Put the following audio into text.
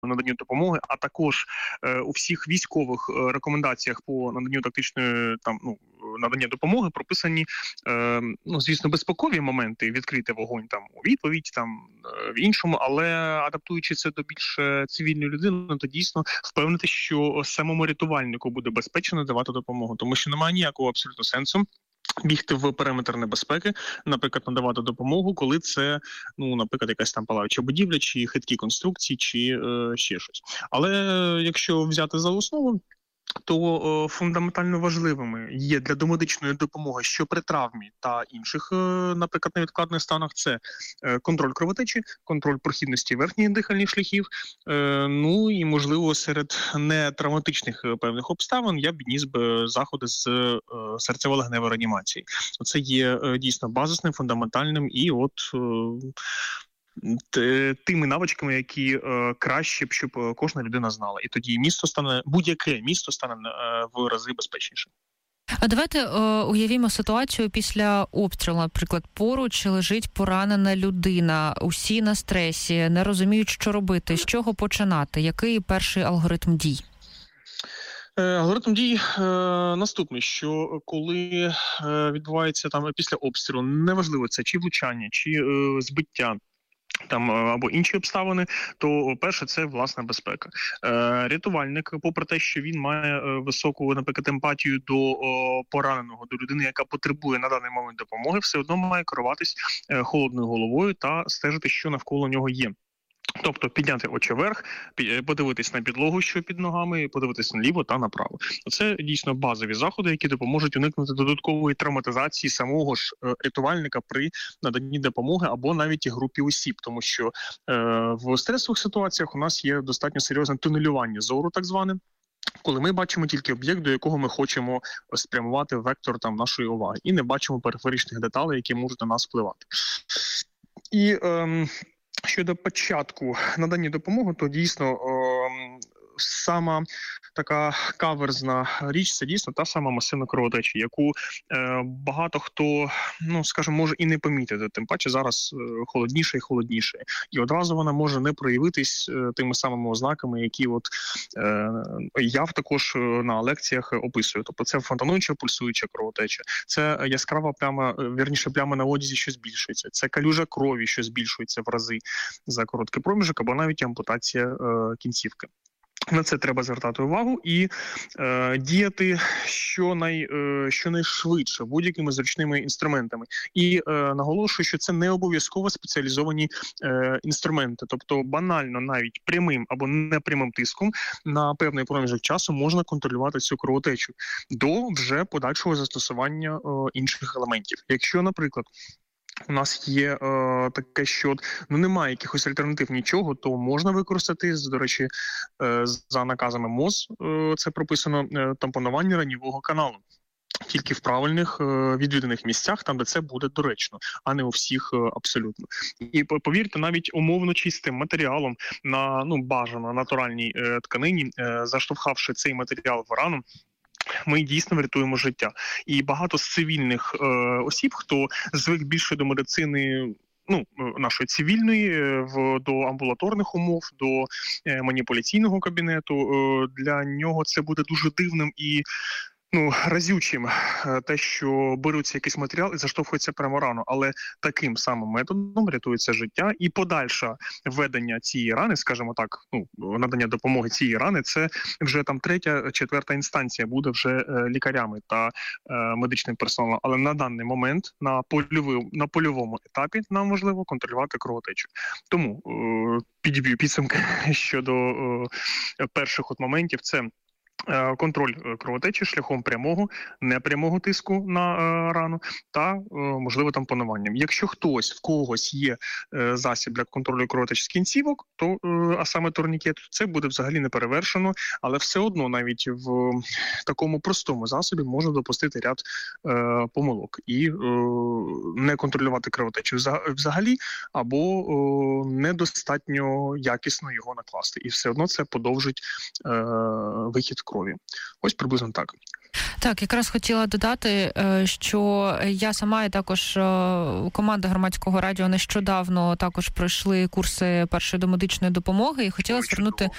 наданню допомоги, а також у всіх військових рекомендаціях по наданню тактичної надання допомоги прописані, звісно, безпекові моменти, відкрити вогонь там у відповідь, в іншому, але адаптуючи це до більш цивільної людини, то дійсно впевнити, що самому рятувальнику буде безпечно надавати допомогу, тому що немає ніякого абсолютно сенсу бігти в периметр небезпеки, наприклад, надавати допомогу, коли це, наприклад, якась там палаюча будівля, чи хиткі конструкції, чи ще щось. Але якщо взяти за основу, то фундаментально важливими є для домедичної допомоги, що при травмі та інших, наприклад, невідкладних станах, це контроль кровотечі, контроль прохідності верхніх дихальних шляхів, і, можливо, серед нетравматичних певних обставин я б відніс би заходи з серцево-легеневої реанімації. Це є дійсно базисним, фундаментальним і тими навичками, які краще б, щоб кожна людина знала. І тоді будь-яке місто стане в рази безпечніше. А давайте уявімо ситуацію після обстрілу. Наприклад, поруч лежить поранена людина, усі на стресі, не розуміють, що робити, з чого починати, який перший алгоритм дій? Алгоритм дій наступний, що коли відбувається після обстрілу, неважливо це чи влучання, чи збиття, або інші обставини, то перше – це власна безпека. Рятувальник, попри те, що він має високу, наприклад, емпатію до пораненого, до людини, яка потребує на даний момент допомоги, все одно має керуватись холодною головою та стежити, що навколо нього є. Тобто підняти очі вверх, подивитись на підлогу, що під ногами, подивитись наліво та направо. Це дійсно базові заходи, які допоможуть уникнути додаткової травматизації самого ж рятувальника при наданні допомоги або навіть і групі осіб. Тому що в стресових ситуаціях у нас є достатньо серйозне тунелювання зору, так зване, коли ми бачимо тільки об'єкт, до якого ми хочемо спрямувати вектор нашої уваги, і не бачимо периферичних деталей, які можуть на нас впливати. І щодо початку надання допомоги, то дійсно сама така каверзна річ – це дійсно та сама масивна кровотеча, яку багато хто, може і не помітити. Тим паче зараз холодніше і холодніше. І одразу вона може не проявитись тими самими ознаками, які я також на лекціях описую. Тобто це фонтануюча, пульсуюча кровотеча, це яскрава пляма на одязі, що збільшується, це калюжа крові, що збільшується в рази за короткий проміжок, або навіть ампутація кінцівки. На це треба звертати увагу і діяти щонайшвидше будь-якими зручними інструментами. І наголошую, що це не обов'язково спеціалізовані інструменти. Тобто банально навіть прямим або непрямим тиском на певний проміжок часу можна контролювати цю кровотечу до вже подальшого застосування інших елементів. Якщо, наприклад, у нас є таке, що немає якихось альтернатив нічого, то можна використати, до речі, за наказами МОЗ, це прописано, тампонування ранівого каналу. Тільки в правильних відвіданих місцях, там, де це буде доречно, а не у всіх абсолютно. І повірте, навіть умовно чистим матеріалом на бажано натуральній тканині, заштовхавши цей матеріал в рану, ми дійсно врятуємо життя. І багато з цивільних осіб, хто звик більше до медицини, нашої цивільної, до амбулаторних умов, до маніпуляційного кабінету, для нього це буде дуже дивним і разючим те, що беруться якийсь матеріал і заштовхується прямо рану, але таким самим методом рятується життя, і подальше введення цієї рани, скажімо так, надання допомоги цієї рани, це вже третя, четверта інстанція буде вже лікарями та медичним персоналом, але на даний момент на польовому етапі нам важливо контролювати кровотечу. Тому підіб'ю підсумки щодо перших моментів. Це контроль кровотечі шляхом прямого, непрямого тиску на рану та, можливо, тампонуванням. Якщо в когось є засіб для контролю кровотечі з кінцівок, то, а саме турнікет, це буде взагалі не перевершено, але все одно навіть в такому простому засобі можна допустити ряд помилок і не контролювати кровотечу взагалі, або недостатньо якісно його накласти. І все одно це подовжить вихід крові. Ось приблизно так. Так, якраз хотіла додати, що я сама і також команда Громадського радіо нещодавно також пройшли курси першої домедичної допомоги і хотіла звернути